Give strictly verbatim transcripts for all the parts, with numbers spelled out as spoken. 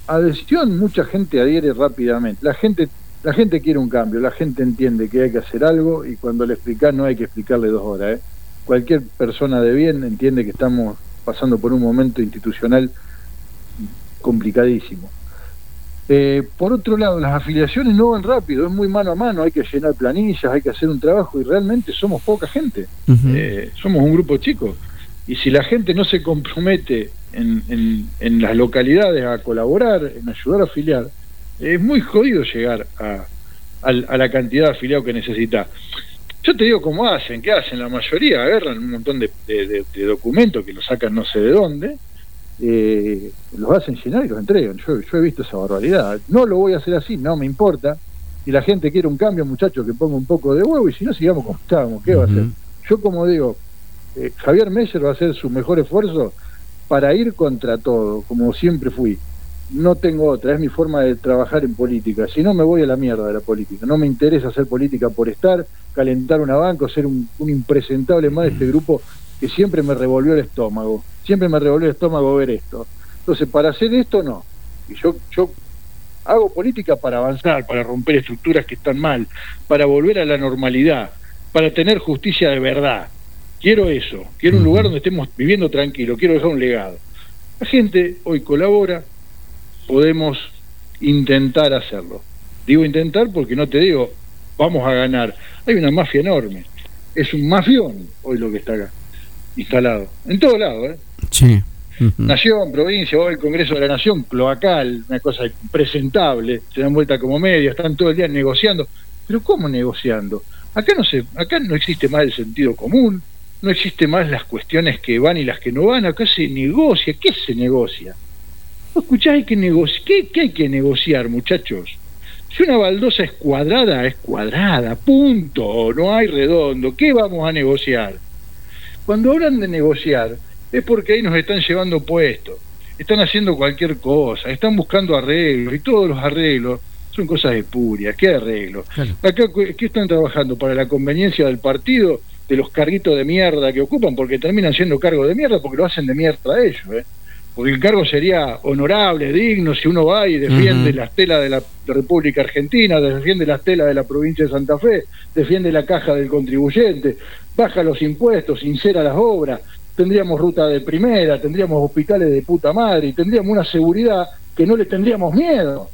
adhesión, mucha gente adhiere rápidamente. La gente, la gente quiere un cambio, la gente entiende que hay que hacer algo y cuando le explicás no hay que explicarle dos horas, ¿eh? Cualquier persona de bien entiende que estamos pasando por un momento institucional complicadísimo. Eh, por otro lado, las afiliaciones no van rápido, es muy mano a mano, hay que llenar planillas, hay que hacer un trabajo y realmente somos poca gente, uh-huh. eh, somos un grupo chico y si la gente no se compromete en, en, en las localidades a colaborar, en ayudar a afiliar, es muy jodido llegar a, a, a la cantidad de afiliados que necesita. Yo te digo cómo hacen, ¿qué hacen? La mayoría agarran un montón de, de, de, de documentos que los sacan no sé de dónde, eh, los hacen llenar y los entregan. Yo, yo he visto esa barbaridad. No lo voy a hacer así, no me importa. Si la gente quiere un cambio, muchachos, que ponga un poco de huevo y si no, sigamos como estábamos. ¿Qué va a hacer? Yo, como digo, eh, Javier Meyer va a hacer su mejor esfuerzo para ir contra todo, como siempre fui. No tengo otra, es mi forma de trabajar en política. Si no, me voy a la mierda de la política. No me interesa hacer política por estar, calentar una banca o ser un, un impresentable más de este grupo que siempre me revolvió el estómago. Siempre me revolvió el estómago ver esto. Entonces, para hacer esto, no. Y yo, yo hago política para avanzar, para romper estructuras que están mal, para volver a la normalidad, para tener justicia de verdad. Quiero eso. Quiero un lugar donde estemos viviendo tranquilo. Quiero dejar un legado. La gente hoy colabora. Podemos intentar hacerlo. Digo intentar porque no te digo vamos a ganar. Hay una mafia enorme. Es un mafión hoy lo que está acá instalado. En todos lados, ¿eh? Sí. Uh-huh. Nación, provincia, o el Congreso de la Nación, cloacal, una cosa impresentable. Se dan vuelta como media, están todo el día negociando. Pero ¿cómo negociando? Acá no se, acá no existe más el sentido común, no existe más las cuestiones que van y las que no van. Acá se negocia. ¿Qué se negocia? Escuchá, hay que negociar. ¿Qué, ¿Qué hay que negociar, muchachos? Si una baldosa es cuadrada, es cuadrada, punto, no hay redondo. ¿Qué vamos a negociar? Cuando hablan de negociar, es porque ahí nos están llevando puestos, están haciendo cualquier cosa, están buscando arreglos, y todos los arreglos son cosas espurias. ¿Qué arreglos? Claro. Acá, ¿qué están trabajando? ¿Para la conveniencia del partido? De los carguitos de mierda que ocupan, porque terminan siendo cargos de mierda, porque lo hacen de mierda a ellos, ¿eh? Porque el cargo sería honorable, digno, si uno va y defiende uh-huh. las telas de la República Argentina, defiende las telas de la provincia de Santa Fe, defiende la caja del contribuyente, baja los impuestos, sincera las obras, tendríamos ruta de primera, tendríamos hospitales de puta madre y tendríamos una seguridad que no le tendríamos miedo.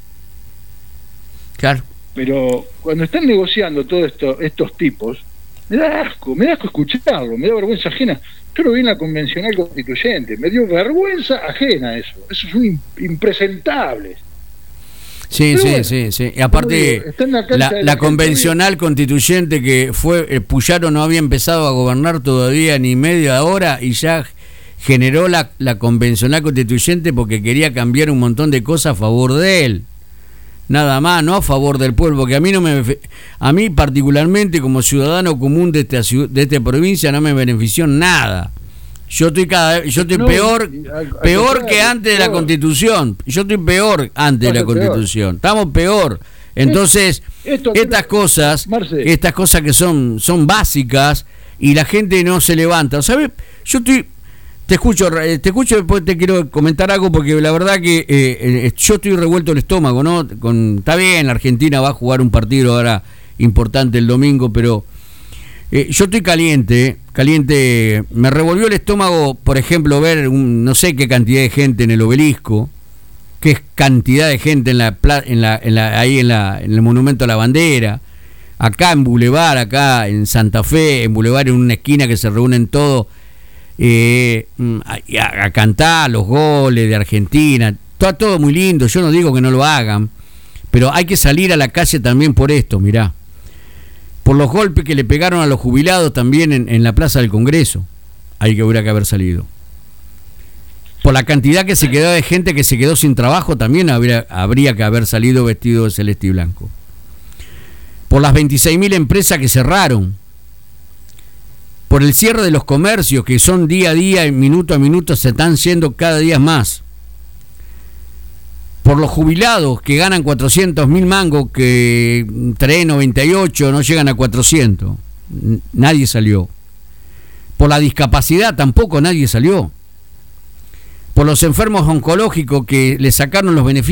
Claro. Pero cuando están negociando todos esto, estos tipos, me da asco, me da asco escucharlo, me da vergüenza ajena. Yo lo vi en la convencional constituyente, me dio vergüenza ajena eso, eso es un imp- impresentable. Sí, sí, bueno, sí, sí. Y aparte, digo, la, la, la convencional constituyente que fue, eh, Puyaro no había empezado a gobernar todavía ni media hora y ya generó la, la convencional constituyente porque quería cambiar un montón de cosas a favor de él. Nada más, no a favor del pueblo, porque a mí no me, a mí particularmente como ciudadano común de esta de esta provincia no me benefició nada. Yo estoy cada yo estoy no, peor al, al peor al que antes de la Constitución. Yo estoy peor antes de la Constitución. Peor. Estamos peor. Entonces, Esto, estas cosas, Marce. estas cosas que son son básicas y la gente no se levanta. ¿Sabes? Yo estoy Te escucho, te escucho, después te quiero comentar algo porque la verdad que eh, eh, yo estoy revuelto el estómago, ¿no? Con, está bien, la Argentina va a jugar un partido ahora importante el domingo, pero eh, yo estoy caliente, caliente. Me revolvió el estómago, por ejemplo, ver un, no sé qué cantidad de gente en el Obelisco, qué cantidad de gente en la, en la, en la ahí en, la, en el Monumento a la Bandera, acá en Boulevard, acá en Santa Fe, en Boulevard, en una esquina que se reúnen todos. Eh, a, a cantar los goles de Argentina, está todo muy lindo, yo no digo que no lo hagan, pero hay que salir a la calle también por esto, mirá, por los golpes que le pegaron a los jubilados también en, en la Plaza del Congreso, hay que hubiera que haber salido, por la cantidad que se quedó de gente que se quedó sin trabajo también habría, habría que haber salido vestido de celeste y blanco, por las veintiséis mil empresas que cerraron, por el cierre de los comercios que son día a día, minuto a minuto, se están yendo cada día más. Por los jubilados que ganan cuatrocientos mil mangos, que traen noventa y ocho, no llegan a cuatrocientos. Nadie salió. Por la discapacidad tampoco nadie salió. Por los enfermos oncológicos que le sacaron los beneficios